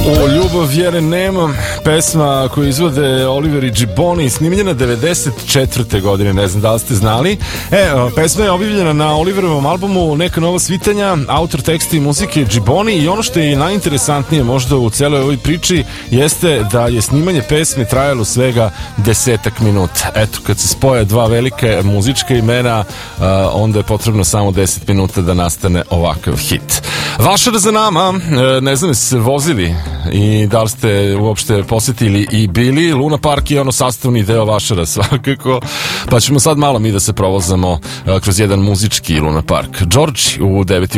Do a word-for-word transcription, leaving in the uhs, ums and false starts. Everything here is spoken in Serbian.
O, ljubav vjere nemam, pesma koju izvode Oliver i Gibboni, snimljena devedeset četvrte godine, ne znam da li ste znali. E, pesma je objavljena na Oliverovom albumu Neka nova svitanja, autor teksta i muzike Gibboni, i ono što je najinteresantnije možda u celoj ovoj priči jeste da je snimanje pesme trajalo svega desetak minuta. Eto, kad se spoje dva velike muzička imena, onda je potrebno samo deset minuta da nastane ovakav hit. Vašar za nama, ne znam se vozili i da li ste uopšte posetili i bili. Luna Park je ono sastavni deo Vašara svakako, pa ćemo sad malo mi da se provozamo kroz jedan muzički Luna Park. George u devet